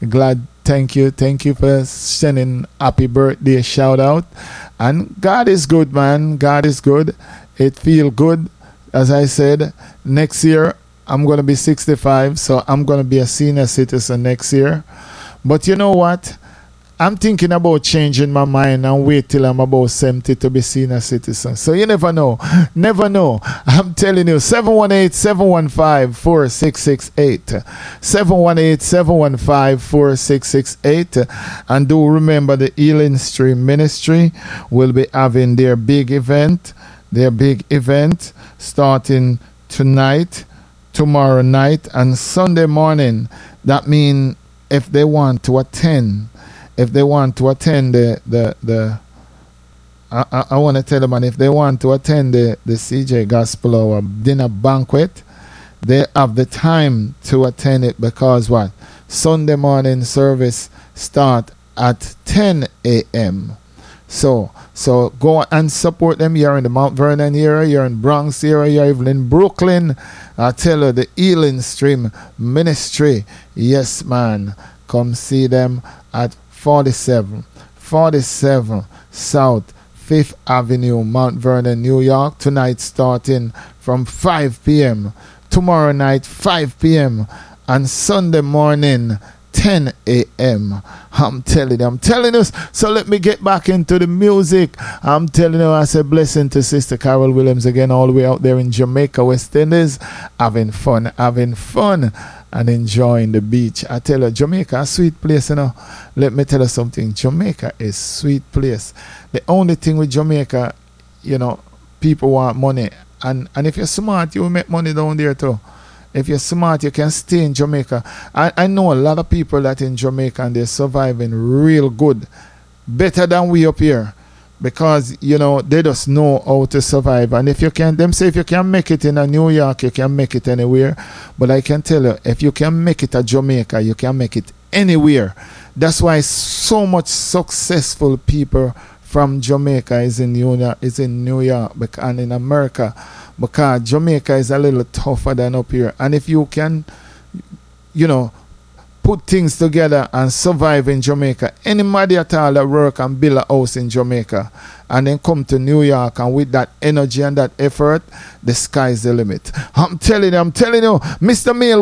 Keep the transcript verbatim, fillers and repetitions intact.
Glad, thank you, thank you for sending happy birthday shout out. And God is good, man. God is good. It feel good. As I said, next year I'm gonna be sixty-five, so I'm gonna be a senior citizen next year. But you know what? I'm thinking about changing my mind and wait till I'm about seventy to be senior citizen. So you never know. Never know. I'm telling you, seven one eight, seven one five, four six six eight. seven one eight, seven one five, four six six eight. And do remember the Healing Stream Ministry will be having their big event. Their big event starting tonight, tomorrow night, and Sunday morning. That means if they want to attend, if they want to attend the the, the I, I, I want to tell them, and if they want to attend the, the C J Gospel Hour dinner banquet, they have the time to attend it because what? Sunday morning service start at ten a.m. So so go and support them. You're in the Mount Vernon area, you're in Bronx area, you're even in Brooklyn. I tell you, the Healing Stream Ministry. Yes, man. Come see them at forty-seven forty-seven South fifth Avenue, Mount Vernon, New York. Tonight starting from five p.m. Tomorrow night, five p.m. And Sunday morning, ten a.m. I'm telling you, I'm telling us. So let me get back into the music. I'm telling you, I say blessing to Sister Carol Williams again, all the way out there in Jamaica, West Indies. Having fun, having fun. And enjoying the beach. I tell you, Jamaica a sweet place, you know. Let me tell you something. Jamaica is sweet place. The only thing with Jamaica, you know, people want money. And and if you're smart, you will make money down there too. If you're smart, you can stay in Jamaica. I, I know a lot of people that in Jamaica and they're surviving real good. Better than we up here. Because, you know, they just know how to survive. And if you can, them say if you can make it in a New York, you can make it anywhere. But I can tell you, if you can make it at Jamaica, you can make it anywhere. That's why so much successful people from Jamaica is in New York, is in New York and in America. Because Jamaica is a little tougher than up here. And if you can, you know, put things together and survive in Jamaica. Anybody at all that work and build a house in Jamaica and then come to New York, and with that energy and that effort, the sky's the limit. I'm telling you, I'm telling you, Mister Mail